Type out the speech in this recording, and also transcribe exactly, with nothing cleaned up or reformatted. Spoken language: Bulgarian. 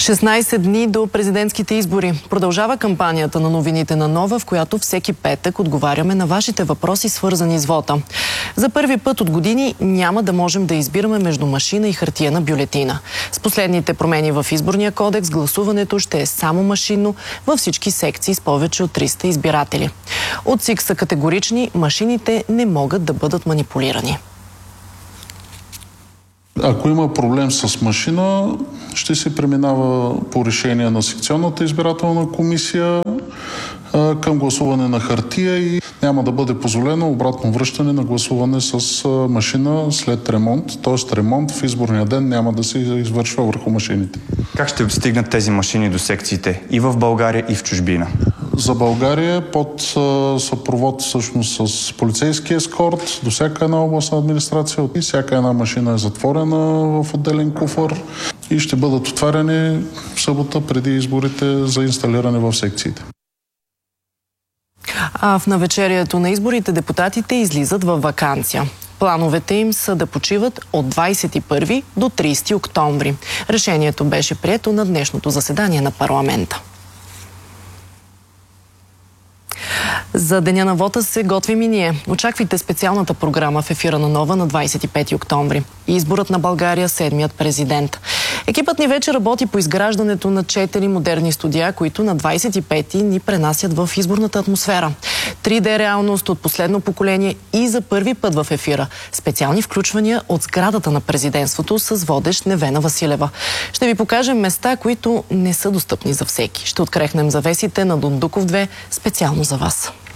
шестнайсет дни до президентските избори. Продължава кампанията на новините на Нова, в която всеки петък отговаряме на вашите въпроси, свързани с вота. За първи път от години няма да можем да избираме между машина и хартиена бюлетина. С последните промени в изборния кодекс гласуването ще е само машинно във всички секции с повече от триста избиратели. От ЦИК са категорични, машините не могат да бъдат манипулирани. Ако има проблем с машина, ще се преминава по решение на секционната избирателна комисия а, към гласуване на хартия и няма да бъде позволено обратно връщане на гласуване с а, машина след ремонт. Тоест ремонт в изборния ден няма да се извършва върху машините. Как ще стигнат тези машини до секциите и в България, и в чужбина? За България под а, съпровод всъщност с полицейски ескорт до всяка една областна администрация и всяка една машина е затворена в отделен куфър и ще бъдат отваряни в събота преди изборите за инсталиране в секциите. А в навечерието на изборите депутатите излизат във ваканция. Плановете им са да почиват от двайсет и първи до трийсети октомври. Решението беше прието на днешното заседание на парламента. За Деня на вота се готвим и ние. Очаквайте специалната програма в ефира на Нова на двайсет и пети октомври. Изборът на България, седмият президент. Екипът ни вече работи по изграждането на четири модерни студия, които на двайсет и пети ни пренасят в изборната атмосфера. три Д реалност от последно поколение и за първи път в ефира. Специални включвания от сградата на президентството с водещ Невена Василева. Ще ви покажем места, които не са достъпни за всеки. Ще открехнем завесите на Дондуков две специално за вас.